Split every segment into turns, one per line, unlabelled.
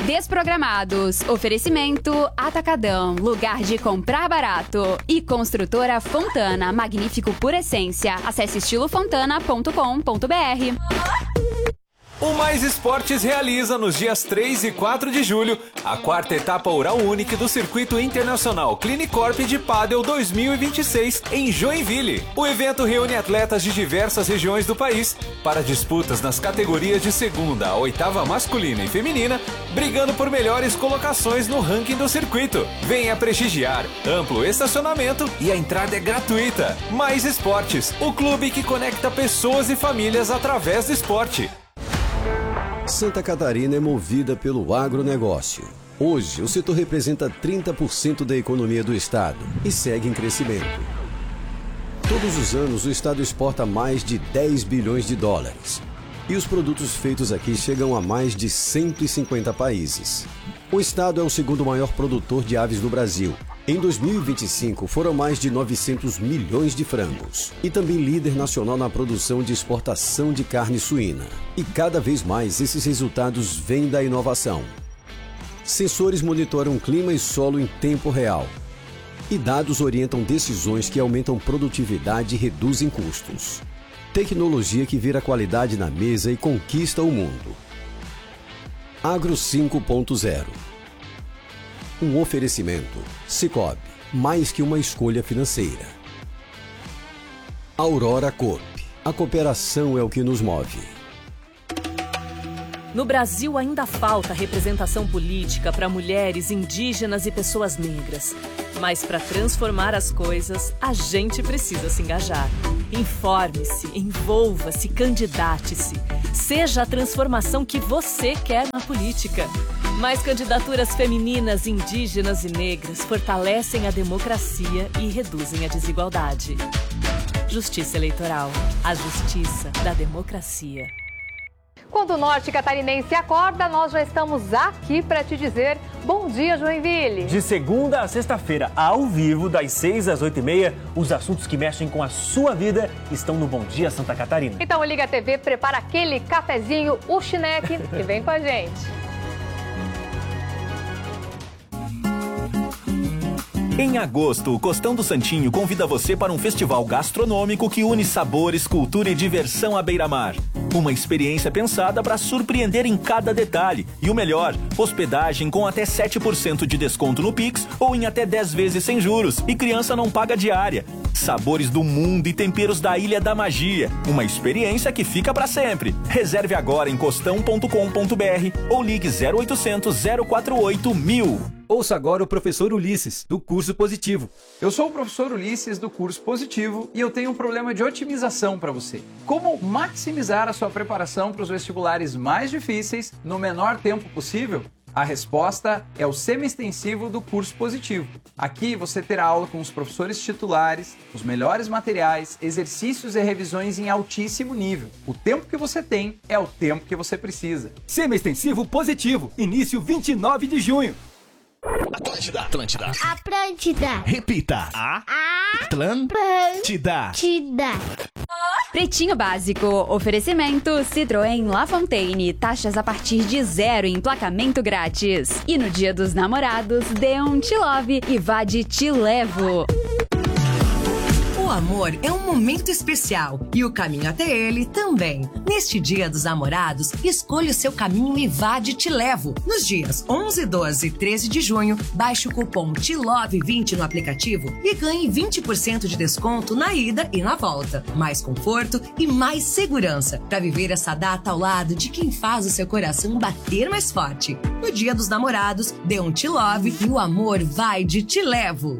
Desprogramados. Oferecimento Atacadão, lugar de comprar barato. E Construtora Fontana, magnífico por essência. Acesse estilofontana.com.br.
O Mais Esportes realiza nos dias 3 e 4 de julho a 4ª etapa Oral Unique do Circuito Internacional Clinicorp de Pádel 2026 em Joinville. O evento reúne atletas de diversas regiões do país para disputas nas categorias de segunda a 8ª masculina e feminina, brigando por melhores colocações no ranking do circuito. Venha prestigiar, amplo estacionamento e a entrada é gratuita. Mais Esportes, o clube que conecta pessoas e famílias através do esporte.
Santa Catarina é movida pelo agronegócio. Hoje, o setor representa 30% da economia do estado e segue em crescimento. Todos os anos, o estado exporta mais de 10 bilhões de dólares. E os produtos feitos aqui chegam a mais de 150 países. O estado é o segundo maior produtor de aves do Brasil. Em 2025, foram mais de 900 milhões de frangos. E também líder nacional na produção de exportação de carne suína. E cada vez mais esses resultados vêm da inovação. Sensores monitoram clima e solo em tempo real. E dados orientam decisões que aumentam produtividade e reduzem custos. Tecnologia que vira qualidade na mesa e conquista o mundo. Agro 5.0. Um oferecimento. Sicoob, mais que uma escolha financeira. Aurora Coop. A cooperação é o que nos move.
No Brasil ainda falta representação política para mulheres, indígenas e pessoas negras. Mas para transformar as coisas, a gente precisa se engajar. Informe-se, envolva-se, candidate-se. Seja a transformação que você quer na política. Mais candidaturas femininas, indígenas e negras fortalecem a democracia e reduzem a desigualdade. Justiça Eleitoral. A justiça da democracia.
Quando o norte catarinense acorda, nós já estamos aqui para te dizer bom dia, Joinville.
De segunda a sexta-feira, ao vivo, das 6 às 8h30, os assuntos que mexem com a sua vida estão no Bom Dia Santa Catarina.
Então liga a TV, prepara aquele cafezinho, o chineque e vem com a gente.
Em agosto, o Costão do Santinho convida você para um festival gastronômico que une sabores, cultura e diversão à beira-mar. Uma experiência pensada para surpreender em cada detalhe. E o melhor, hospedagem com até 7% de desconto no Pix ou em até 10 vezes sem juros. E criança não paga diária. Sabores do mundo e temperos da Ilha da Magia. Uma experiência que fica para sempre. Reserve agora em costão.com.br ou ligue 0800 048 1000.
Ouça agora o professor Ulisses, do Curso Positivo.
Eu sou o professor Ulisses, do Curso Positivo, e eu tenho um problema de otimização para você. Como maximizar a sua preparação para os vestibulares mais difíceis no menor tempo possível? A resposta é o semi-extensivo do Curso Positivo. Aqui você terá aula com os professores titulares, os melhores materiais, exercícios e revisões em altíssimo nível. O tempo que você tem é o tempo que você precisa.
Semi-extensivo Positivo, início 29 de junho.
Atlântida.
Atlântida.
Repita. Atlântida.
Pretinho Básico. Oferecimento Citroën La Fontaine. Taxas a partir de 0 e emplacamento grátis. E no Dia dos Namorados, dê um Te Love e vá de Te Levo.
O amor é um momento especial e o caminho até ele também. Neste Dia dos Namorados, escolha o seu caminho e vá de Te Levo. Nos dias 11, 12 e 13 de junho, baixe o cupom TELOVE20 no aplicativo e ganhe 20% de desconto na ida e na volta. Mais conforto e mais segurança para viver essa data ao lado de quem faz o seu coração bater mais forte. No Dia dos Namorados, dê um Te Love e o amor vai de Te Levo.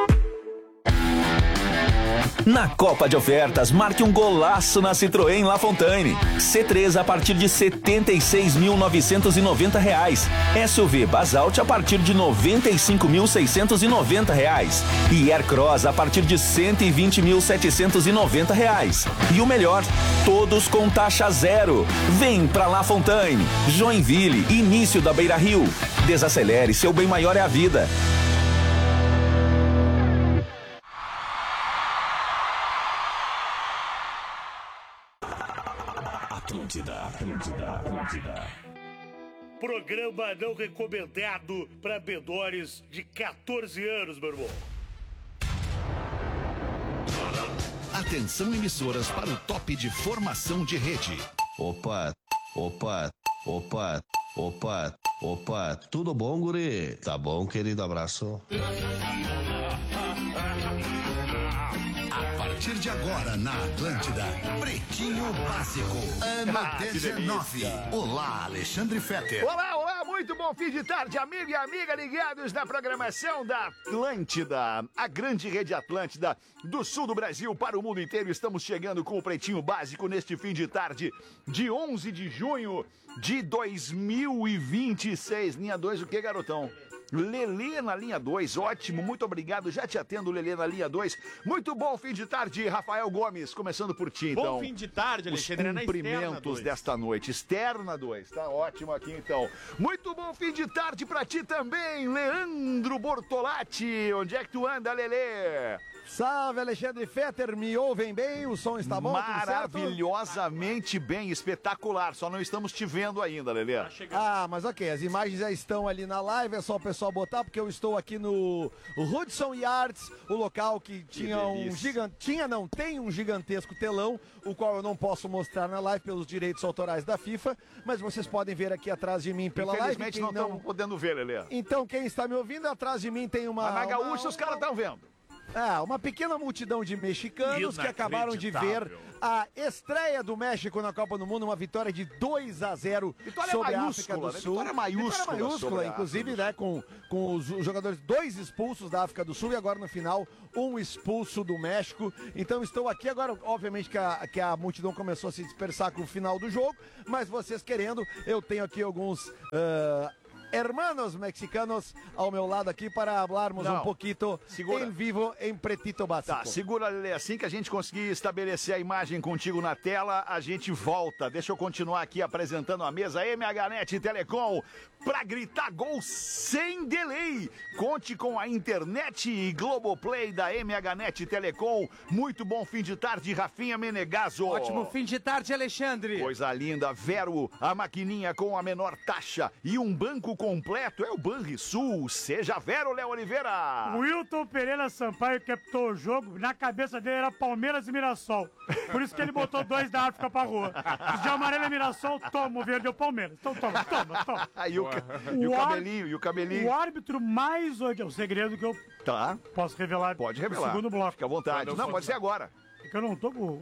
Na Copa de Ofertas, marque um golaço na Citroën La Fontaine. C3 a partir de R$ 76.990. SUV Basalt a partir de R$ 95.690. E Aircross a partir de R$ 120.790. E o melhor, todos com taxa zero. Vem pra La Fontaine. Joinville, início da Beira Rio. Desacelere, seu bem maior é a vida.
Atlântida.
programa não recomendado para menores de 14 anos, meu irmão.
Atenção, emissoras, para o top de formação de rede.
Opa, tudo bom, guri? Tá bom, querido, abraço.
A partir de agora, na Atlântida, Pretinho Básico, ano 19. Olá, Alexandre Fetter.
Olá, muito bom fim de tarde, amigo e amiga ligados na programação da Atlântida, a grande rede Atlântida do sul do Brasil para o mundo inteiro. Estamos chegando com o Pretinho Básico neste fim de tarde de 11 de junho de 2026. Linha 2, o que, garotão? Lelê na linha 2, ótimo, muito obrigado, já te atendo, Lelê na linha 2. Muito bom fim de tarde, Rafael Gomes, começando por ti, então.
Bom fim de tarde, Alexandre,
os cumprimentos desta noite, externa 2, tá ótimo aqui, então. Muito bom fim de tarde pra ti também, Leandro Bortolatti, onde é que tu anda, Lelê?
Salve, Alexandre Fetter, me ouvem bem? O som está bom?
Maravilhosamente bem, espetacular, só não estamos te vendo ainda, Lelê.
Mas ok, as imagens já estão ali na live, é só o pessoal botar, porque eu estou aqui no Hudson Yards, o local que tinha tem um gigantesco telão, o qual eu não posso mostrar na live pelos direitos autorais da FIFA, mas vocês podem ver aqui atrás de mim pela live.
Infelizmente não estamos podendo ver, Lelê.
Então quem está me ouvindo, atrás de mim tem uma...
Na Gaúcha os caras estão vendo.
Uma pequena multidão de mexicanos que acabaram de ver a estreia do México na Copa do Mundo, uma vitória de 2-0 sobre a África do Sul.
Vitória maiúscula,
inclusive, né, com os jogadores, 2 expulsos da África do Sul e agora no final, 1 expulso do México. Então estou aqui agora, obviamente que a multidão começou a se dispersar com o final do jogo, mas vocês querendo, eu tenho aqui alguns... hermanos mexicanos ao meu lado aqui para falarmos um pouquito em vivo em Pretito Básico.
Tá, segura, Lelê, assim que a gente conseguir estabelecer a imagem contigo na tela, a gente volta. Deixa eu continuar aqui apresentando a mesa MHNet Telecom para gritar gol sem delay. Conte com a internet e Globoplay da MHNet Telecom. Muito bom fim de tarde, Rafinha Menegaso.
Ótimo fim de tarde, Alexandre.
Coisa linda, Vero, a maquininha com a menor taxa e um banco completo é o Banrisul. Seja Vero, Léo Oliveira.
O Wilton Pereira Sampaio captou o jogo, na cabeça dele era Palmeiras e Mirassol. Por isso que ele botou 2 da África pra rua. Os de amarelo é Mirassol, toma, o verde é o Palmeiras. Então toma.
E o cabelinho.
O árbitro mais odiado, o segredo que eu posso revelar.
Pode revelar.
No segundo bloco.
Fica à vontade. Não, pode ser agora.
É que eu não tô com...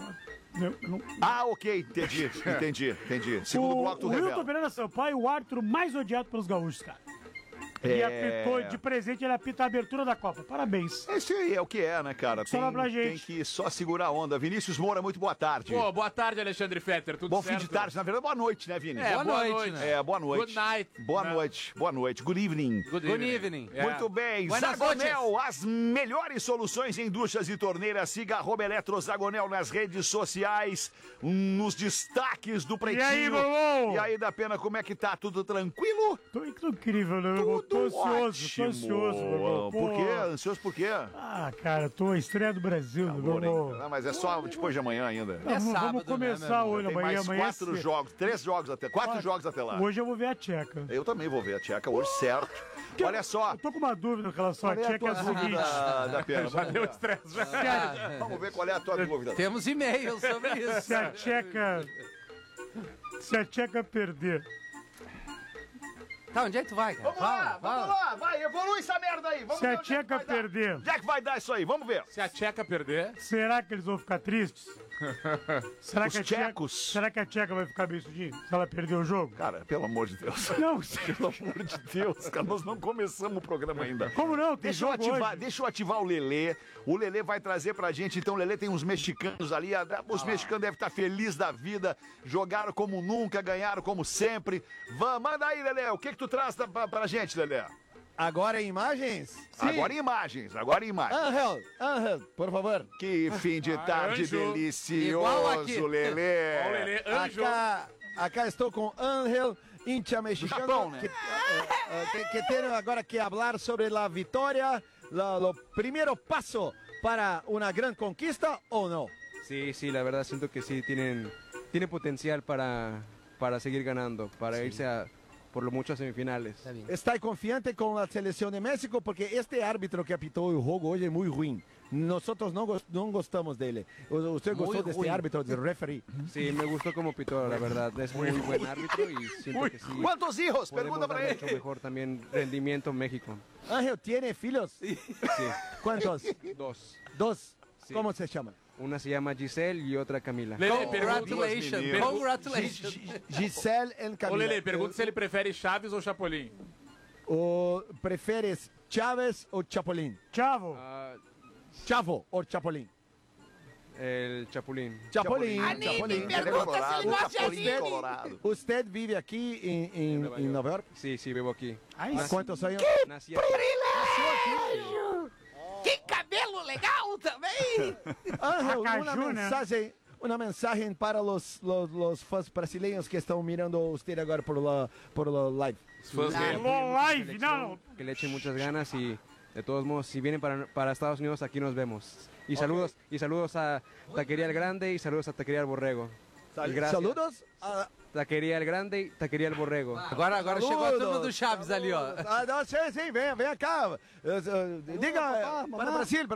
ok, entendi. Segundo bloco tu revela.
O Wilton Pereira Sampaio, o árbitro mais odiado pelos gaúchos, cara. E apitou de presente, ele apita a abertura da Copa. Parabéns.
Esse aí é o que é, né, cara?
Tem
que só segurar a onda. Vinícius Moura, muito boa tarde.
Boa tarde, Alexandre Fetter. Tudo
bom
certo?
Fim de tarde. Na verdade, boa noite, né, Vini?
Boa noite, né?
Boa noite.
Good night.
Boa noite. Good evening.
Good evening.
Muito bem. Zagonel, as melhores soluções em duchas e torneiras. Siga @Eletro Zagonel nas redes sociais, nos destaques do Pretinho.
E aí, Mamão?
E aí, da Pena, como é que tá? Tudo tranquilo?
Tô incrível, né, meu? Tô ansioso, meu.
Por quê? Ansioso por quê?
Cara, tô a estreia do Brasil, meu irmão.
Não, mas é só depois de amanhã ainda.
Vamos começar hoje, amanhã.
Tem mais 4 jogos, 3 jogos até, 4 jogos até lá.
Hoje eu vou ver a Tcheca.
Eu também vou ver a Tcheca hoje, certo. Olha só.
Eu tô com uma dúvida com relação à Tcheca, é a seguinte.
Da Pena.
Já deu estresse.
Vamos ver qual é a tua dúvida.
Temos e-mail sobre isso.
Se a Tcheca perder...
Tá, onde é que tu vai, cara?
Vamos lá, vai, evolui essa merda aí. Vamos
se a Tcheca perder...
Onde é que vai dar isso aí? Vamos ver.
Se a Tcheca perder...
Será que eles vão ficar tristes? Será
que
a Tcheca vai ficar bem sudinha se ela perder o jogo?
Cara, pelo amor de Deus.
Não,
pelo amor de Deus, cara, nós não começamos o programa ainda.
Como não?
Deixa eu ativar o Lelê. O Lelê vai trazer pra gente, então o Lelê tem uns mexicanos ali, os mexicanos devem estar felizes da vida, jogaram como nunca, ganharam como sempre. Manda aí, Lelê, o que tu traz pra gente, Lelê?
Agora em imagens?
Sim. Agora em imagens.
Angel, por favor.
Que fim de tarde delicioso, Lelê.
Acá estou com Angel, hincha mexicano.
Japão, né?
Que tem agora que falar sobre a vitória, o primeiro passo para uma grande conquista, ou não?
Sí, la verdad siento que sí, tiene potencial para seguir ganando, para irse por lo mucho a semifinales.
Está confiante com a seleção de México porque este árbitro que apitou o jogo hoje é muito ruim. Nosotros não gostamos dele. ¿Usted gostó deste árbitro, de referee?
Sí, me gustó como pitó, la verdad. Es muy buen árbitro y siento que sí.
¿Cuántos hijos? Pregunta para él.
Mucho mejor también rendimiento en México.
Ángel, ¿tiene filhos?
Sí.
¿Cuántos?
Dos.
Sí. ¿Cómo se llama?
Una se llama Giselle y otra Camila.
Lele, congratulations. Congratulations.
Giselle e Camila.
Ô, Lele, pergunta se ele prefere Chaves ou Chapolin.
Preferes Chaves ou Chapolin?
Chavo.
Chavo ou Chapolin?
El Chapulín.
Chapulín.
Chapulín.
¿Usted vive aquí en Nueva York?
Sí, vivo aquí.
¿Cuántos años?
Nací
privilégio! Que cabelo legal também!
Ángel, uma mensagem para os fãs brasileiros que estão mirando usted agora por la live.
Que le echen muchas ganas y de todos modos, si vienen para Estados Unidos, aquí nos vemos. Y saludos a Taquería El Grande y saludos a Taquería El Borrego.
Saludos a
Taquería El Grande e Taqueria El Borrego.
Agora chegou a turma do Chaves ali, ó.
Sim, vem cá. Diga para Brasil.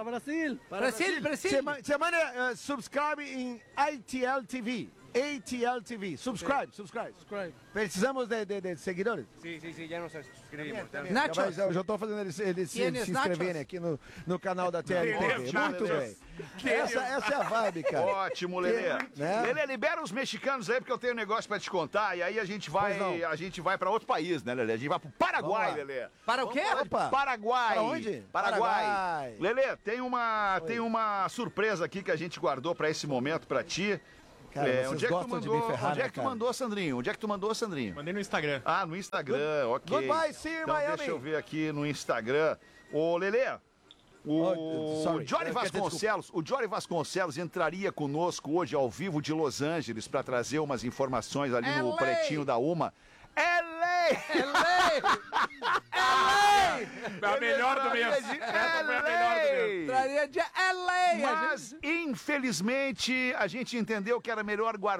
Semana subscribe em ATL TV. ATL TV. Subscribe. Precisamos de seguidores.
Sim, já nos suscrevimos.
Nachos. Eu já estou fazendo eles se inscreverem aqui no canal da TL TV. Muito bem. Essa é a vibe, cara.
Ótimo, Lelê. Lelê, libera os mexicanos aí, porque eu tenho um negócio pra te contar. E aí a gente vai pra outro país, né, Lelê? A gente vai pro Paraguai, Lelê.
Para o quê?
Paraguai.
Para onde?
Paraguai. Lelê, tem uma surpresa aqui que a gente guardou pra esse momento pra ti.
Cara, onde é que
tu mandou, Sandrinho? Onde é que tu mandou, Sandrinho?
Mandei no Instagram.
Ah, no Instagram, ok.
Goodbye, see you,
então,
Miami.
deixa eu ver aqui no Instagram. Ô, Lelê, o Jory Vasconcelos entraria conosco hoje ao vivo de Los Angeles para trazer umas informações ali no Pretinho da Uma.
A melhor do mês. Essa foi a melhor do mês.
Traria de LA.
Mas, infelizmente, a gente entendeu que era melhor guardar